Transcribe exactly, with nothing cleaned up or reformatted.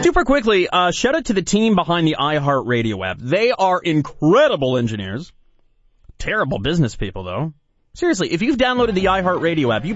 Super quickly, uh, shout out to the team behind the iHeartRadio app. They are incredible engineers. Terrible business people, though. Seriously, if you've downloaded the iHeartRadio app, you